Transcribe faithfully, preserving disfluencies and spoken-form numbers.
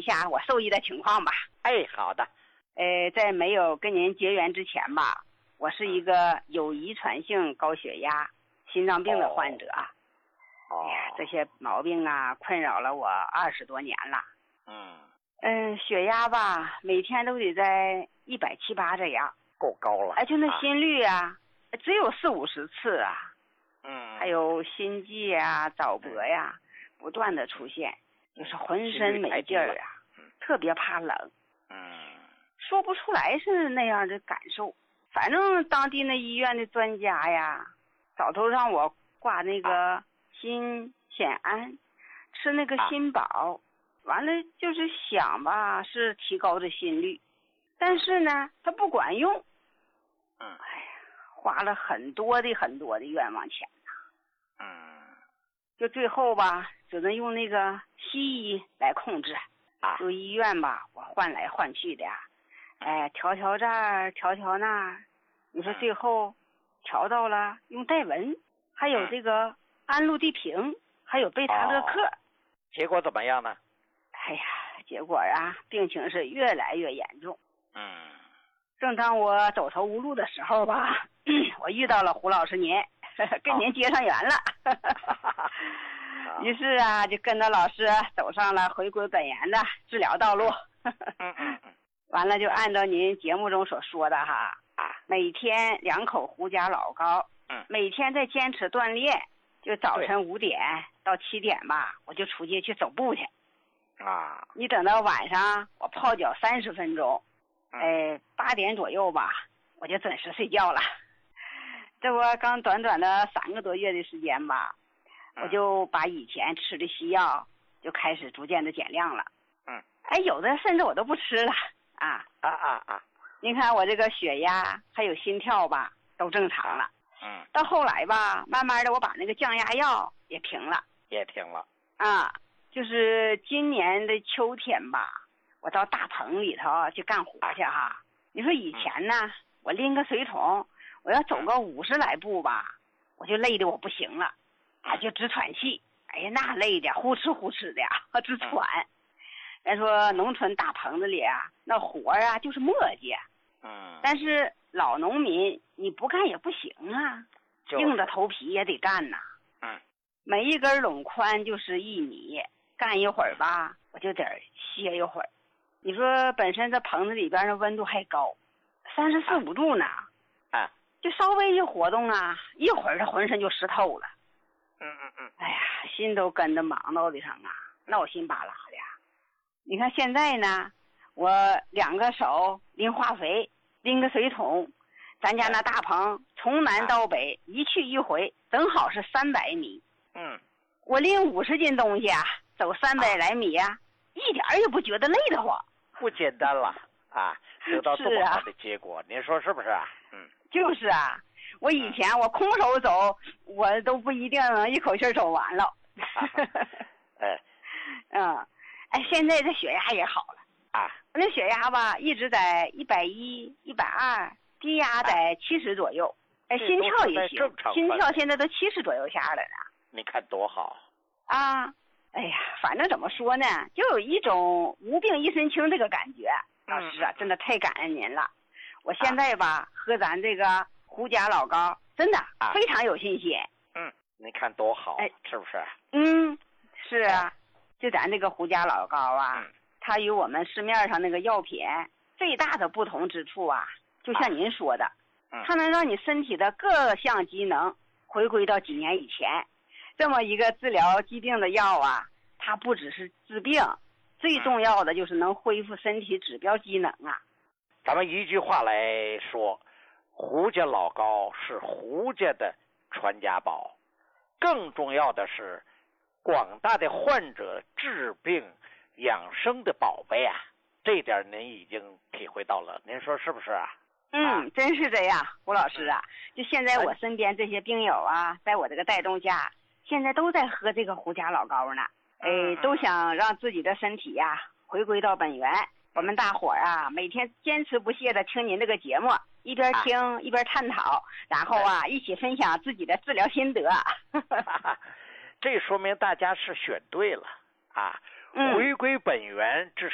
下我受益的情况吧。 哎，好的。 呃，在没有跟您结缘之前吧，我是一个有遗传性高血压、心脏病的患者。 哦。 哎呀，这些毛病啊，困扰了我二十多年了。 嗯。 嗯，血压吧，每天都得在一百七八这样。 够高了。 哎，就那心率啊，啊只有四五十次啊。 嗯。 还有心悸啊、早搏呀、嗯，不断的出现，就是浑身没劲儿啊，特别怕冷。 嗯。 说不出来是那样的感受，反正当地那医院的专家呀，早都让我挂那个心酰胺，吃那个心宝，完了就是想吧，是提高的心率，但是呢，它不管用。 嗯。 哎呀，花了很多的很多的冤枉钱呐。 嗯。 就最后吧，只能用那个西医来控制。 啊。 就医院吧，我换来换去的。哎，调调这儿，调调那儿，你说最后调到了用代文，还有这个安路地平，还有贝塔勒克。 哦，结果怎么样呢？ 哎呀，结果啊，病情是越来越严重。 嗯。 正当我走投无路的时候吧，我遇到了胡老师您，跟您结上缘了。哦、于是啊，就跟着老师走上了回归本源的治疗道路。 嗯嗯嗯。 完了就按照您节目中所说的哈， 啊， 每天两口胡家老膏， 嗯， 每天在坚持锻炼，就早晨五点到七点吧，我就出去去走步去。 啊， 你等到晚上我泡脚三十分钟，哎，八点左右吧，我就准时睡觉了。这不刚短短的三个多月的时间吧，我就把以前吃的西药就开始逐渐的减量了。 嗯， 哎，有的甚至我都不吃了。啊啊啊啊！ 您看我这个血压还有心跳吧，都正常了。 嗯。 到后来吧，慢慢的我把那个降压药也停了。 也停了。 啊，就是今年的秋天吧，我到大棚里头去干活去哈。你说以前呢，嗯、我拎个水桶，我要走个五十来步吧，我就累得我不行了，啊，就直喘气。哎呀，那累的呼哧呼哧的呀，直喘。嗯咱说农村大棚子里啊，那活啊就是磨叽， 嗯， 但是老农民你不干也不行啊， 就是、 硬着头皮也得干呐。 嗯， 每一根垄宽就是一米，干一会儿吧，我就得歇一会儿。你说本身这棚子里边的温度还高，三十四五度呢， 啊， 就稍微一活动啊，一会儿这浑身就湿透了。 嗯嗯嗯， 哎呀，心都跟着忙到的上啊，闹心巴拉的。你看现在呢，我两个手拎化肥，拎个水桶，咱家那大棚从南到北一去一回，正好是三百米。 嗯， 我拎五十斤东西啊，走三百来米啊，一点也不觉得累得慌。 不简单了啊，得到这么好的结果，您说是不是啊？嗯， 就是啊，我以前我空手走，我都不一定能一口气走完了。 哎， 嗯。哎，现在这血压也好了啊！ 我这血压吧，一直在一百一、一百二，低压在七十左右。哎，心跳也行，心跳现在都七十左右下了呢。 你看多好啊！哎呀，反正怎么说呢，就有一种无病一身轻这个感觉。老师啊，真的太感恩您了。我现在吧，啊、喝咱这个胡家老膏，真的、啊、非常有信心。 嗯，你看多好， 哎， 是不是？ 嗯，是啊。就咱这个胡家老膏啊、嗯，它与我们市面上那个药品最大的不同之处啊，就像您说的， 啊、 它能让你身体的各项机能回归到几年以前。这么一个治疗疾病的药啊，它不只是治病，最重要的就是能恢复身体指标机能啊。 咱们一句话来说，胡家老膏是胡家的传家宝，更重要的是广大的患者治病养生的宝贝啊，这点您已经体会到了，您说是不是啊？ 嗯，啊、真是这样，胡老师啊，就现在我身边这些病友啊，在我这个带动下，现在都在喝这个胡家老膏呢，哎，都想让自己的身体呀、啊、回归到本源。我们大伙儿啊，每天坚持不懈的听您这个节目，一边听、啊、一边探讨，然后啊，一起分享自己的治疗心得。 这说明大家是选对了啊， 嗯、 回归本源，这